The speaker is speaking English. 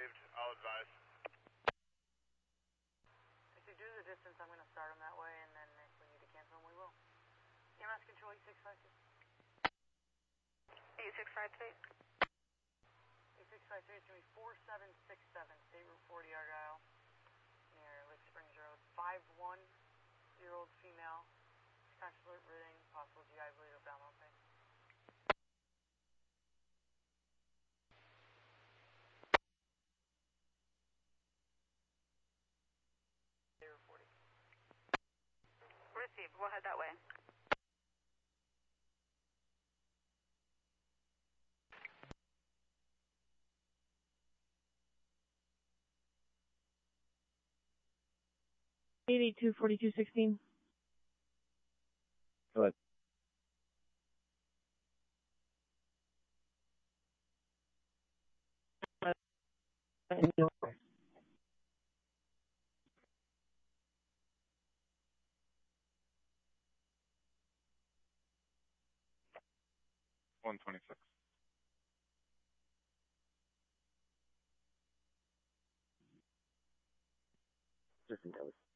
received. I'll advise. If you do the distance, I'm going to start them that way, and then if we need to cancel them, we will. EMS control 8652. 8653. 8653 is going to be 4767 State Route 40 Argyle near Lake Springs Road. 51-year-old female. Conscious alert breathing, possible GI bleed, abdominal pain. State Route 40. Received. We'll head that way. Eight 4216. Go ahead. $126. Just in case.